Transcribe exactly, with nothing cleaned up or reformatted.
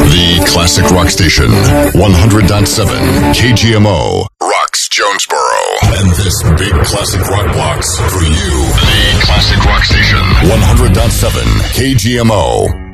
The Classic Rock Station, one hundred point seven K G M O, rocks Jonesboro. And this big classic rock box for you. The Classic Rock Station, one hundred point seven K G M O.